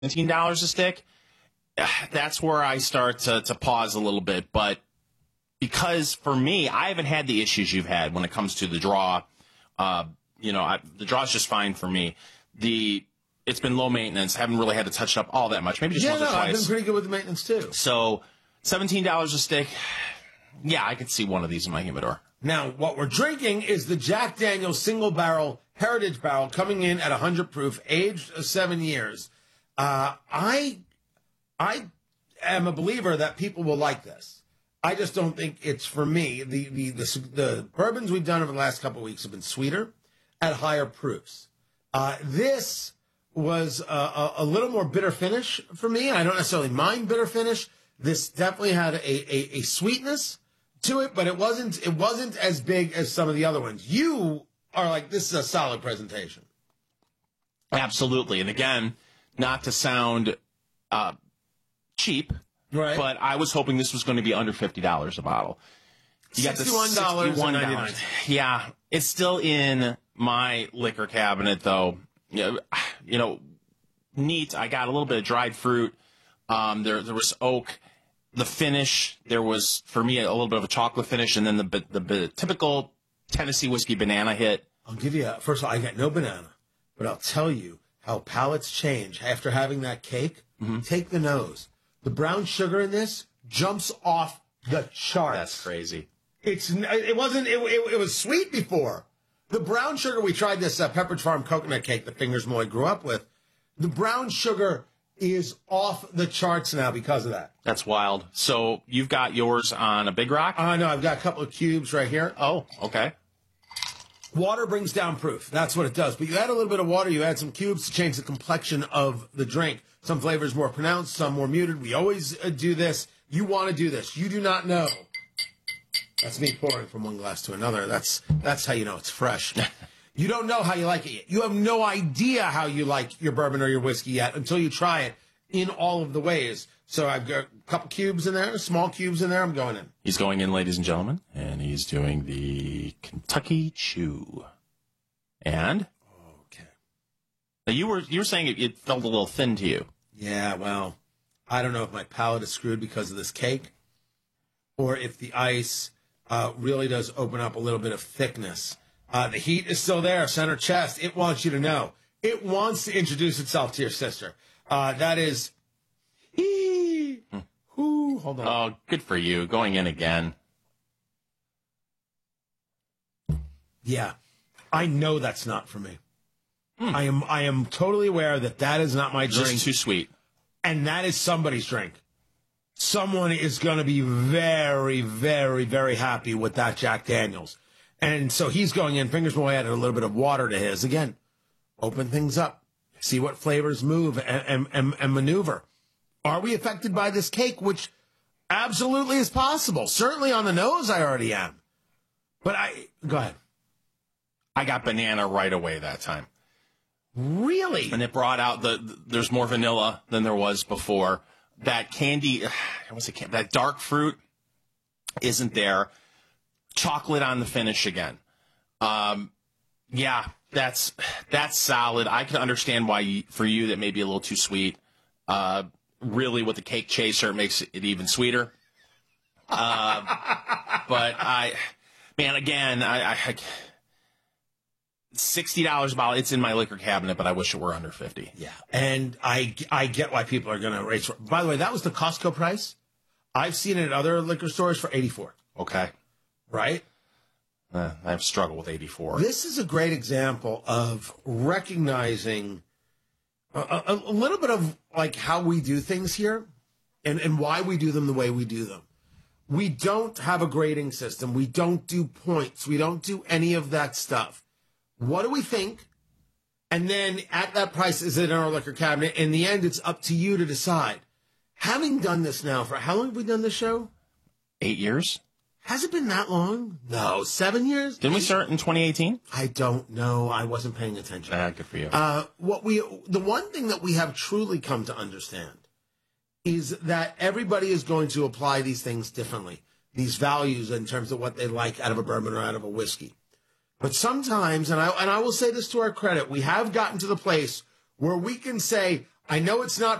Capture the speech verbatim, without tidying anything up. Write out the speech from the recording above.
seventeen dollars a stick, that's where I start to, to pause a little bit. But because for me, I haven't had the issues you've had when it comes to the draw. Uh, you know, I, the draw's just fine for me. The It's been low maintenance. Haven't really had to touch it up all that much. Maybe just yeah, once no, or twice. I've been pretty good with the maintenance, too. So seventeen dollars a stick, yeah, I could see one of these in my humidor. Now, what we're drinking is the Jack Daniel's Single Barrel Heritage Barrel, coming in at one hundred proof, aged seven years. Uh, I, I am a believer that people will like this. I just don't think it's for me. The the the, the bourbons we've done over the last couple of weeks have been sweeter, at higher proofs. Uh, this was a, a, a little more bitter finish for me. I don't necessarily mind bitter finish. This definitely had a, a, a sweetness to it, but it wasn't it wasn't as big as some of the other ones. You are like, this is a solid presentation. Absolutely. And again, not to sound uh, cheap, right? But I was hoping this was going to be under fifty dollars a bottle. You got the sixty-one dollars and ninety-nine cents. Yeah, it's still in my liquor cabinet, though. You know, you know, neat. I got a little bit of dried fruit. Um, there, there was oak. The finish, there was, for me, a little bit of a chocolate finish, and then the, the, the typical Tennessee whiskey banana hit. I'll give you, a, first of all, I got no banana, but I'll tell you how palates change after having that cake. Mm-hmm. Take the nose. The brown sugar in this jumps off the charts. That's crazy. It's It wasn't, it, it, it was sweet before. The brown sugar, we tried this uh, Pepperidge Farm coconut cake that Fingers Moy grew up with. The brown sugar is off the charts now because of that. That's wild. So you've got yours on a Big Rock? I uh, know. I've got a couple of cubes right here. Oh, okay. Water brings down proof. That's what it does. But you add a little bit of water, you add some cubes to change the complexion of the drink. Some flavors more pronounced, some more muted. We always uh, do this. You want to do this. You do not know. That's me pouring from one glass to another. That's that's how you know it's fresh. You don't know how you like it yet. You have no idea how you like your bourbon or your whiskey yet until you try it in all of the ways. So I've got a couple cubes in there, small cubes in there. I'm going in. He's going in, ladies and gentlemen, and he's doing the Kentucky Chew. And? Okay. Now you were you were saying it, it felt a little thin to you. Yeah, well, I don't know if my palate is screwed because of this cake or if the ice uh, really does open up a little bit of thickness. Uh, the heat is still there, center chest. It wants you to know. It wants to introduce itself to your sister. Uh, that is, hee, hmm. Whoo, hold on. Oh, good for you. Going in again. Yeah, I know that's not for me. Hmm. I am I am totally aware that that is not my drink. Just too sweet. And that is somebody's drink. Someone is going to be very, very, very happy with that Jack Daniels. And so he's going in. Fingers Moy added a little bit of water to his. Again, open things up. See what flavors move and, and, and, and maneuver. Are we affected by this cake? Which absolutely is possible. Certainly on the nose, I already am. But I... Go ahead. I got banana right away that time. Really? And it brought out the... the there's more vanilla than there was before. That candy... What's it? That dark fruit isn't there. Chocolate on the finish again. Um, yeah, that's that's solid. I can understand why you, for you that may be a little too sweet. Uh, really, with the cake chaser, it makes it even sweeter. Uh, but I, man, again, I, I sixty dollars a bottle. It's in my liquor cabinet, but I wish it were under fifty. Yeah, and I I get why people are going to raise. By the way, that was the Costco price. I've seen it at other liquor stores for eighty-four. Okay. Right? Uh, I've struggled with eighty-four. This is a great example of recognizing a, a, a little bit of like how we do things here and, and why we do them the way we do them. We don't have a grading system. We don't do points. We don't do any of that stuff. What do we think? And then at that price, is it in our liquor cabinet? In the end, it's up to you to decide. Having done this now for how long have we done this show? Eight years. Has it been that long? No, seven years? Didn't we start in twenty eighteen? I don't know. I wasn't paying attention. Ah, good for you. Uh, what we, the one thing that we have truly come to understand is that everybody is going to apply these things differently, these values in terms of what they like out of a bourbon or out of a whiskey. But sometimes, and I, and I will say this to our credit, we have gotten to the place where we can say, I know it's not